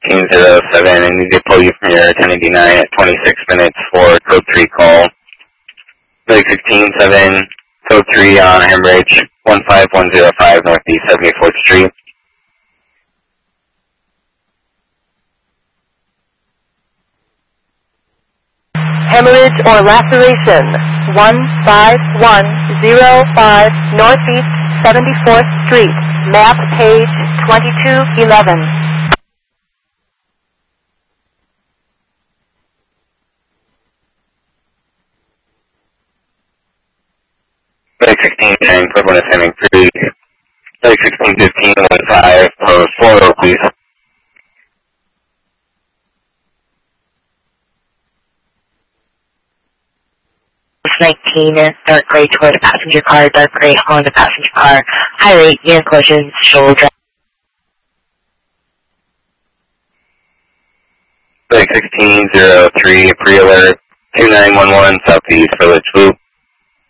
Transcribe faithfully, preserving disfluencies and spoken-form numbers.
sixteen oh seven. I need to pull you from your ten eighty-nine at twenty-six minutes for code three call. Lake sixteen seven, code three on Hembridge, one five one oh five Northeast seventy-fourth Street. Hemorrhage or laceration, one five one oh five Northeast seventy-fourth Street, map page twenty-two eleven. Lake sixteen ten, equivalent of sending three. Lake sixteen fifteen, one five, post four oh, please. nineteen, dark gray toward a passenger car, dark gray on the passenger car, high rate, near collision, shoulder. Lake sixteen oh three, pre-alert, two nine one one, Southeast Village Loop.